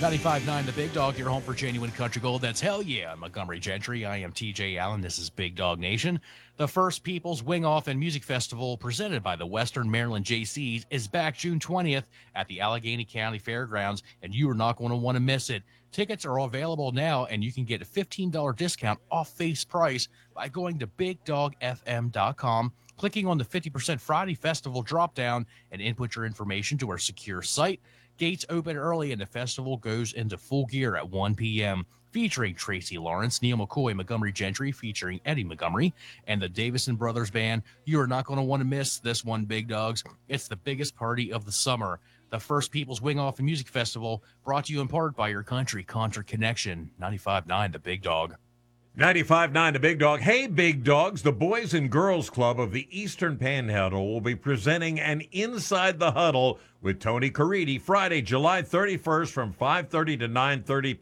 95.9 The Big Dog, your home for genuine country gold. That's hell yeah, Montgomery Gentry. I am TJ Allen. This is Big Dog Nation. The First Peoples Wing Off and Music Festival, presented by the Western Maryland JCs, is back June 20th at the Allegheny County Fairgrounds, and you are not going to want to miss it. Tickets are available now, and you can get a $15 discount off face price by going to BigDogFM.com, clicking on the 50% Friday Festival drop-down, and input your information to our secure site. Gates open early, and the festival goes into full gear at 1 p.m., featuring Tracy Lawrence, Neil McCoy, Montgomery Gentry, featuring Eddie Montgomery, and the Davison Brothers Band. You are not going to want to miss this one, Big Dogs. It's the biggest party of the summer. The First Peoples Wing Off and Music Festival, brought to you in part by your country Contra Connection. 95.9 The Big Dog. 95.9 The Big Dog. Hey, Big Dogs, the Boys and Girls Club of the Eastern Panhandle will be presenting an Inside the Huddle with Tony Caridi Friday, July 31st from 5:30 to 9:30